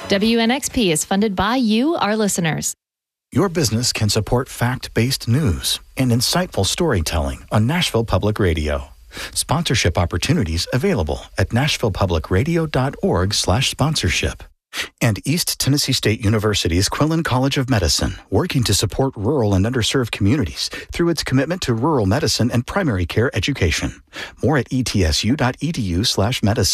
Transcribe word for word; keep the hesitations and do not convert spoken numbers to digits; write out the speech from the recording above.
W N X P is funded by you, our listeners. Your business can support fact-based news and insightful storytelling on Nashville Public Radio. Sponsorship opportunities available at nashvillepublicradio.org slash sponsorship. And East Tennessee State University's Quillen College of Medicine, working to support rural and underserved communities through its commitment to rural medicine and primary care education. More at etsu.edu slash medicine.